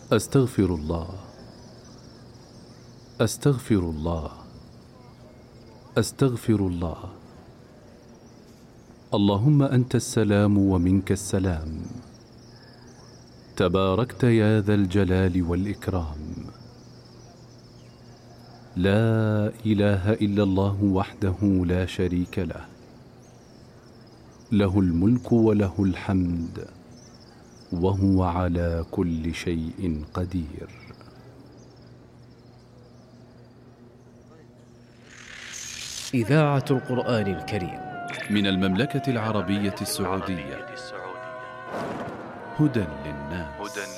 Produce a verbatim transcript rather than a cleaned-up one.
أستغفر الله أستغفر الله أستغفر الله. اللهم أنت السلام ومنك السلام، تباركت يا ذا الجلال والإكرام. لا إله إلا الله وحده لا شريك له، له الملك وله الحمد وهو على كل شيء قدير. إذاعة القرآن الكريم من المملكة العربية السعودية، هدى للناس.